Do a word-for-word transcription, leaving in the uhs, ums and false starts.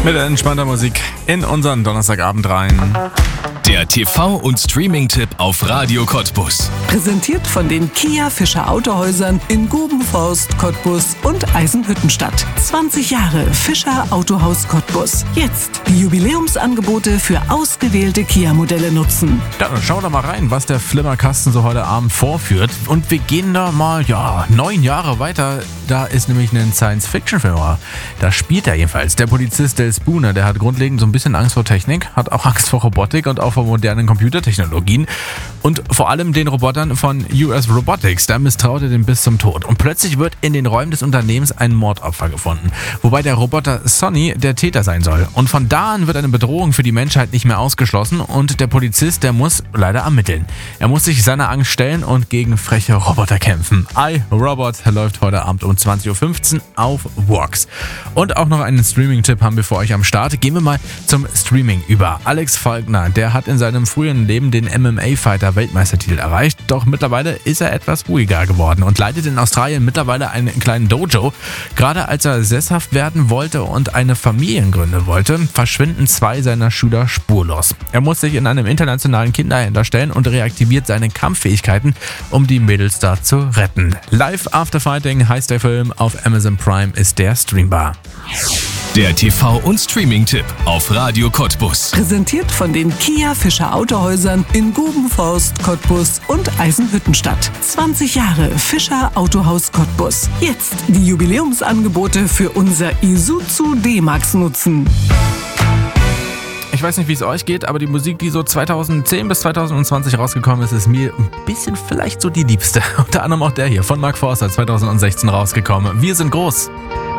Mit entspannter Musik in unseren Donnerstagabend rein. Der T V- und Streaming-Tipp auf Radio Cottbus. Präsentiert von den Kia Fischer Autohäusern in Gubenforst, Cottbus und Eisenhüttenstadt. zwanzig Jahre Fischer Autohaus Cottbus. Jetzt die Jubiläumsangebote für ausgewählte Kia-Modelle nutzen. Ja, dann schauen wir mal rein, was der Flimmerkasten so heute Abend vorführt. Und wir gehen da mal, ja, neun Jahre weiter. Da ist nämlich ein Science-Fiction-Film. Da spielt er jedenfalls. Der Polizist Dale Spooner, der hat grundlegend so ein bisschen Angst vor Technik, hat auch Angst vor Robotik und auch vor modernen Computertechnologien und vor allem den Robotern von U S Robotics. Da misstraut er den bis zum Tod. Und plötzlich wird in den Räumen des Unternehmens ein Mordopfer gefunden, wobei der Roboter Sonny der Täter sein soll. Und von da an wird eine Bedrohung für die Menschheit nicht mehr ausgeschlossen und der Polizist, der muss leider ermitteln. Er muss sich seiner Angst stellen und gegen freche Roboter kämpfen. I, Robot läuft heute Abend um zwanzig Uhr fünfzehn auf Vox. Und auch noch einen Streaming-Tipp haben wir für euch am Start. Gehen wir mal zum Streaming über. Alex Faulkner, der hat in seinem frühen Leben den M M A-Fighter Weltmeistertitel erreicht, doch mittlerweile ist er etwas ruhiger geworden und leitet in Australien mittlerweile einen kleinen Dojo. Gerade als er sesshaft werden wollte und eine Familie gründen wollte, verschwinden zwei seiner Schüler spurlos. Er muss sich in einem internationalen Kinderhändler stellen und reaktiviert seine Kampffähigkeiten, um die Mädels da zu retten. Live After Fighting heißt der Film, auf Amazon Prime ist der streambar. Der T V- und Streaming-Tipp auf Radio Cottbus. Präsentiert von den Kia Fischer Autohäusern in Gubenforst, Cottbus und Eisenhüttenstadt. zwanzig Jahre Fischer Autohaus Cottbus. Jetzt die Jubiläumsangebote für unser Isuzu D-Max nutzen. Ich weiß nicht, wie es euch geht, aber die Musik, die so zweitausendzehn bis zweitausendzwanzig rausgekommen ist, ist mir ein bisschen vielleicht so die liebste. Unter anderem auch der hier von Mark Forster zweitausendsechzehn rausgekommen. Wir sind groß.